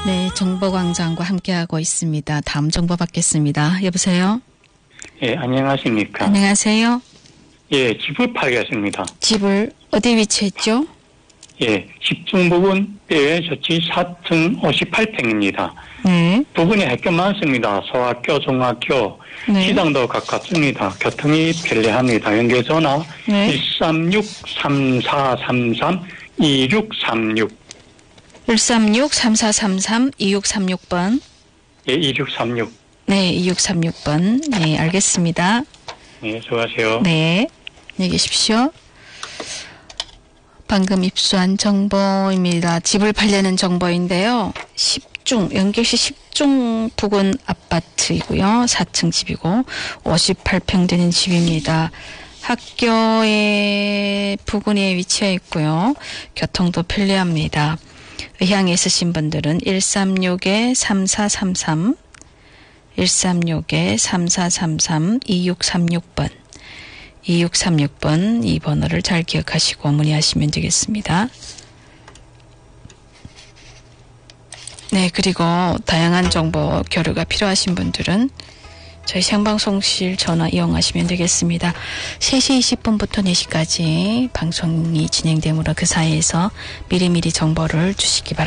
네, 정보광장과 함께하고 있습니다. 다음 정보 받겠습니다. 여보세요? 예, 안녕하십니까. 안녕하세요. 예, 집을 팔겠습니다. 집을 어디 위치했죠? 예, 집중 부분 배외 저지 4층 58평입니다. 네. 부근에 학교 많습니다. 소학교, 중학교, 네. 시장도 가깝습니다. 교통이 편리합니다. 연결전화 네. 136-3433-2636. 136-3433-2636번. 예, 2636. 네, 2636번. 네, 알겠습니다. 네, 수고하세요. 네, 안녕히 계십시오. 방금 입수한 정보입니다. 집을 팔려는 정보인데요. 10중, 연결시 10중 부근 아파트이고요. 4층 집이고 58평 되는 집입니다. 학교의 부근에 위치해 있고요. 교통도 편리합니다. 의향에 있으신 분들은 136-3433, 136-3433-2636번, 2636번 이 번호를 잘 기억하시고 문의하시면 되겠습니다. 네, 그리고 다양한 정보 교류가 필요하신 분들은 저희 생방송실 전화 이용하시면 되겠습니다. 3시 20분부터 4시까지 방송이 진행되므로 그 사이에서 미리미리 정보를 주시기 바랍니다.